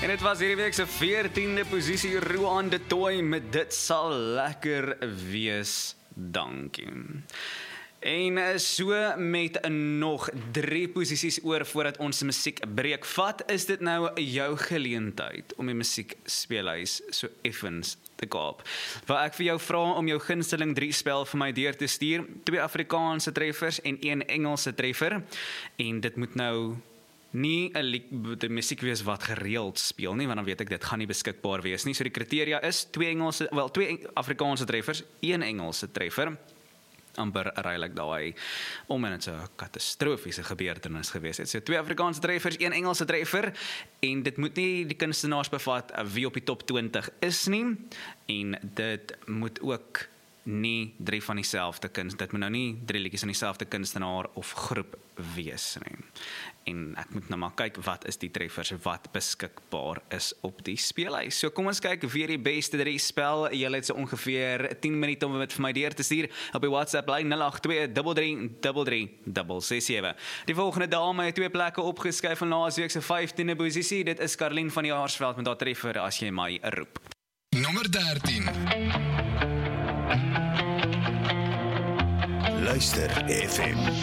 En dit was hierdie week se 14de posisie, Ruan de Tooi met Dit Sal Lekker Wees, dankie. En so met nog 3 posisies oor voordat ons musiek breek vat, is dit nou jou geleentheid om die musiekspeelhuis so effens te kaap. Waar ek vir jou vra om jou gunsteling 3 spel vir my deur te stuur, 2 Afrikaanse treffers en 1 Engelse treffer, en dit moet nou nie 'n musiek wees wat gereeld speel nie, want dan weet ek dit gaan nie beskikbaar wees nie. So die kriteria is 2 Afrikaanse treffers, 1 Engelse treffer. Amper rylik daai om en dit so 'n katastrofiese gebeurtenis gewees het. So 2 Afrikaanse treffers, 1 Engelse treffer, en dit moet nie die kunstenaars bevat wie op die top 20 is nie, en dit moet ook nie 3 van dieselfde dit moet nou nie 3 liedjies van dieselfde kunstenaar of groep wees nie. En ek moet nou maar kyk wat is die treffers wat beskikbaar is op die speelhuis. So kom ons kyk wie die beste 3 spel. Julle het so ongeveer 10 minute om dit vir my deur te stuur op die WhatsApp lyn 082333367. Die volgende dame het 2 plekke opgeskuif van laasweek se 15de posisie. Dit is Karlien van die Jaarsveld met haar treffer As Jy My Roep. Nommer 13. Luister FM.